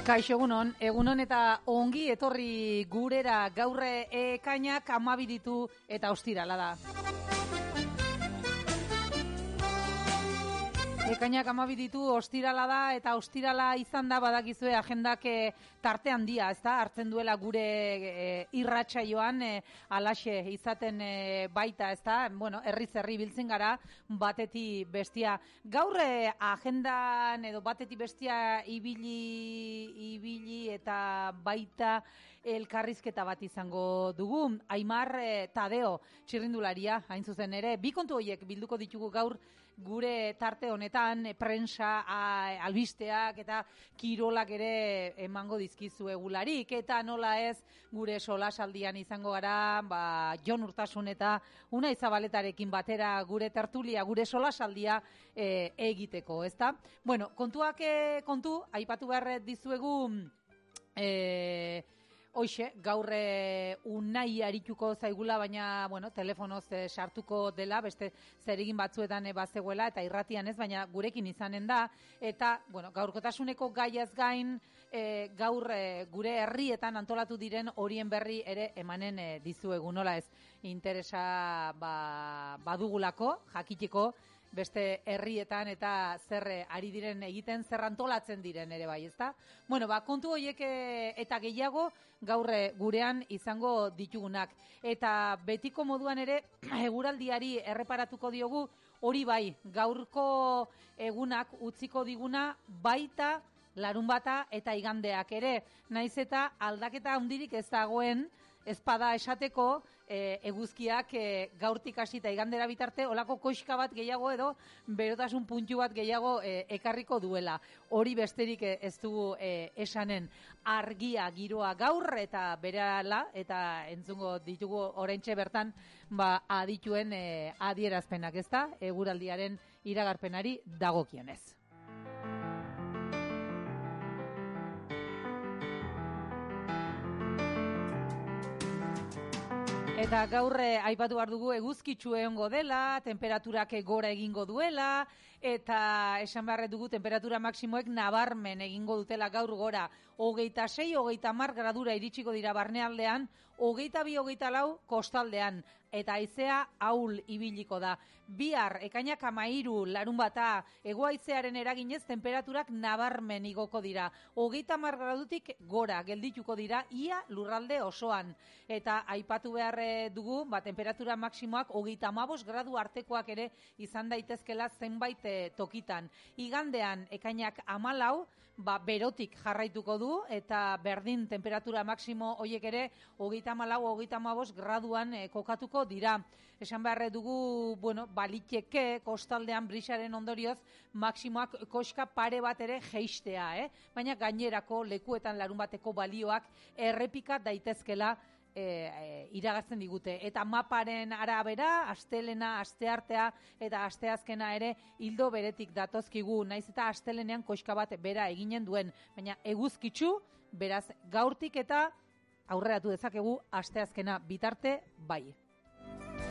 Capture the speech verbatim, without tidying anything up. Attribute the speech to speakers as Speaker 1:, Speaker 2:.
Speaker 1: Kaixo, egunon, egunon eta ongi etorri gurera. Gaur ekainak hamabi ditu eta ostirala da. Ekainak hamabi ditu, ostirala da, eta ostirala izan da badakizue agendak e, tarte handia, ezta? Hartzen duela gure e, irratsaioan e, alaxe izaten e, baita, ezta? Bueno, herriz herri biltzen gara, bateti bestia. Gaur e, agendan edo bateti bestia ibili, ibili eta baita elkarrizketa bat izango dugu. Aimar e, Tadeo, txirrindularia, hain zuzen ere, bi kontu horiek bilduko ditugu gaur gure tarte honetan, prensa, albisteak eta kirolak ere emango dizkizu egularik, eta nola ez gure solasaldian izango gara, ba, Jon Urtasun eta Unai Zabaletarekin batera gure tertulia, gure solasaldia e, egiteko, ezta? Bueno, kontuak e, kontu, aipatu behar dizuegu, e, Hoxe, gaur e, Unai arituko zaigula, baina, bueno, telefonoz e, sartuko dela, beste zer egin batzuetan e, bazegoela, eta irratian ez, baina gurekin izanen da, eta, bueno, gaurkotasuneko gaiaz gain, e, gaur e, gure herrietan antolatu diren horien berri ere emanen e, dizuegu, nola ez, interesa ba, badugulako, jakiteko, beste herrietan eta zer ari diren egiten, zer antolatzen diren ere bai, ezta? Bueno, ba, kontu horiek eta gehiago gaur gurean izango ditugunak. Eta betiko moduan ere eguraldiari erreparatuko diogu, hori bai, gaurko egunak utziko diguna baita larunbata eta igandeak ere. Naiz eta aldaketa handirik ez dagoen, ezpada esateko e, eguzkiak e, gaurtik hasita igandera bitarte olako koxka bat gehiago edo berotasun puntu bat gehiago e, ekarriko duela. Hori besterik e, ez dugu e, esanen. Argia giroa gaur eta berehala eta entzungo ditugu oraintxe bertan ba, adituen e, adierazpenak, ezta? Eguraldiaren iragarpenari dagokionez. Eta gaur aipatu behar dugu eguzkitsu egongo dela, temperaturak gora egingo duela, eta esan behar dugu temperatura maksimoek nabarmen egingo dutela gaur gora. Hogeita sei, hogeita hamar gradura iritsiko dira barnealdean, hogeita bi, hogeita lau kostaldean, eta haizea ahul ibiliko da. Bihar, ekainak hamairu, larunbata, hego-haizearen eraginez temperaturak nabarmen igoko dira. Hogeita hamar gradutik gora geldituko dira, ia lurralde osoan. Eta aipatu behar dugu, ba, temperatura maksimoak hogeita hamabost gradu artekoak ere izan daitezkela zenbait e, tokitan. Igandean, ekainak hamalau, ba, berotik jarraituko du, eta berdin temperatura maksimo hoiek ere hogeita hamalau, hogeita hamabost graduan e, kokatuko dira. Esan behar dugu, bueno, baliteke kostaldean brisaren ondorioz maksimoak koska pare bat ere jeistea, eh? Baina gainerako lekuetan larun bateko balioak errepika daitezkela E, e, iragartzen digute. Eta maparen arabera, astelena, asteartea eta asteazkena ere hildo beretik datozkigu, naiz eta astelenean koxka bat bera eginen duen, baina eguzkitsu, beraz gaurtik eta aurreratu dezakegu asteazkena bitarte bai.